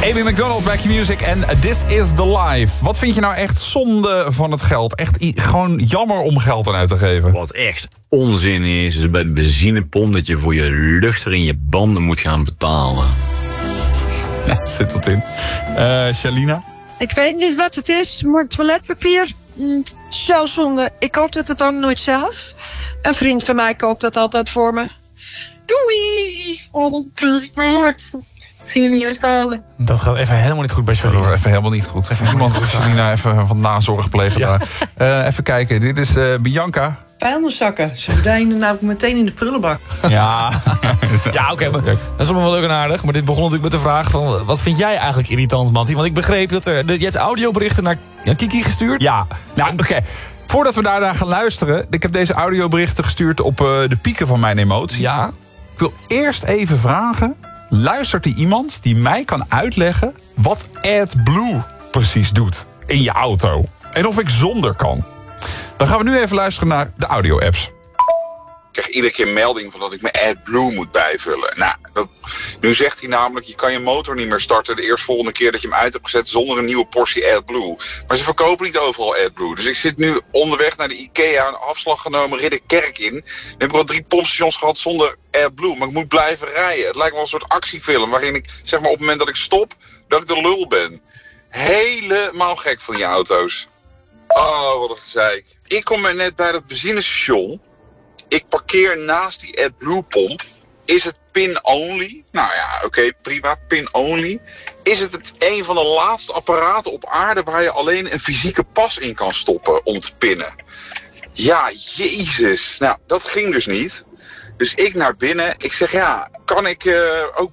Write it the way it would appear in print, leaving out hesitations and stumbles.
Amy McDonald, Back Your Music en This Is The Life. Wat vind je nou echt zonde van het geld? Echt gewoon jammer om geld aan uit te geven. Wat echt onzin is bij de benzinepomp dat je voor je luchter in je banden moet gaan betalen. Ja, zit dat in. Shalina? Ik weet niet wat het is, maar toiletpapier, zo zonde. Ik koop het ook nooit zelf. Een vriend van mij koopt dat altijd voor me. Doei! Oh, prost mijn hart. Zie je hier staan. Dat gaat even helemaal niet goed bij Shalina. Even helemaal niet goed. Even iemand Shalina even van nazorg plegen daar. Even kijken, dit is Bianca. Vuilniszakken. Ze verdwijnen namelijk meteen in de prullenbak. Ja, Ja, oké, maar dat is allemaal wel leuk en aardig. Maar dit begon natuurlijk met de vraag van... wat vind jij eigenlijk irritant, Mattie? Want ik begreep dat je hebt audioberichten naar Kiki gestuurd. Ja. Nou, oké. Voordat we daarna gaan luisteren... ik heb deze audioberichten gestuurd op de pieken van mijn emotie. Ja. Ik wil eerst even vragen... luistert er iemand die mij kan uitleggen... wat AdBlue precies doet in je auto? En of ik zonder kan? Dan gaan we nu even luisteren naar de audio-apps. Ik krijg iedere keer melding van dat ik mijn AdBlue moet bijvullen. Nou, nu zegt hij namelijk, je kan je motor niet meer starten de eerstvolgende keer dat je hem uit hebt gezet zonder een nieuwe portie AdBlue. Maar ze verkopen niet overal AdBlue. Dus ik zit nu onderweg naar de IKEA, een afslag genomen, Ridderkerk in. Dan heb ik al 3 pompstations gehad zonder AdBlue, maar ik moet blijven rijden. Het lijkt wel een soort actiefilm waarin ik, zeg maar op het moment dat ik stop, dat ik de lul ben. Helemaal gek van die auto's. Oh, wat een gezeik. Ik kom er net bij dat benzinestation. Ik parkeer naast die AdBlue-pomp. Is het pin-only? Nou ja, oké, prima, pin-only. Is het een van de laatste apparaten op aarde waar je alleen een fysieke pas in kan stoppen om te pinnen? Ja, jezus. Nou, dat ging dus niet. Dus ik naar binnen. Ik zeg, ja, kan ik ook